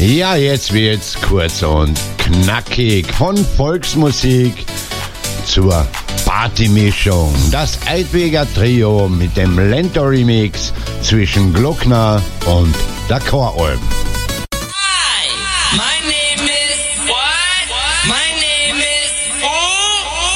Ja, jetzt wird's kurz und knackig von Volksmusik zur Partymischung. Das Eidweger Trio mit dem Lento-Remix zwischen Gluckner und der Choralm.